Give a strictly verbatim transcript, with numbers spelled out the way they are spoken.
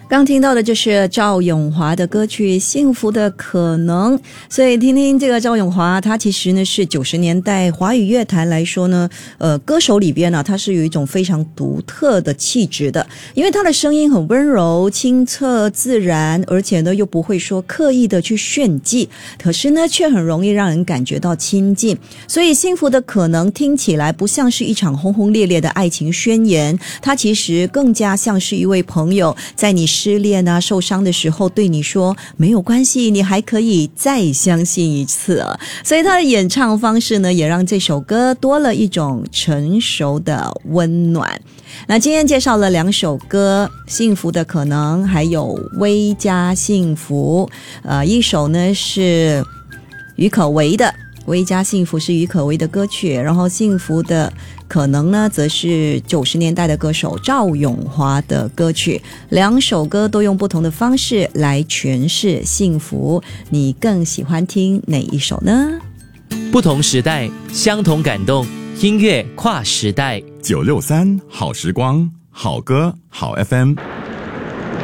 刚听到的就是赵咏华的歌曲《幸福的可能》，所以听听这个赵咏华，他其实呢是九十年代华语乐坛来说呢，呃，歌手里边呢，他是有一种非常独特的气质的，因为他的声音很温柔、清澈、自然，而且呢又不会说刻意的去炫技，可是呢却很容易让人感觉到亲近。所以《幸福的可能》听起来不像是一场轰轰烈烈的爱情宣言，它其实更加像是一位朋友在你失恋啊、受伤的时候对你说没有关系，你还可以再相信一次啊。所以他的演唱方式呢，也让这首歌多了一种成熟的温暖。那今天介绍了两首歌，幸福的可能还有微加幸福，呃，一首呢是郁可唯的微加幸福，是郁可唯的歌曲，然后幸福的可能呢则是九十年代的歌手赵咏华的歌曲。两首歌都用不同的方式来诠释幸福，你更喜欢听哪一首呢？ 不同时代，相同感动，音乐跨时代。 九六三好时光，好歌好 F M。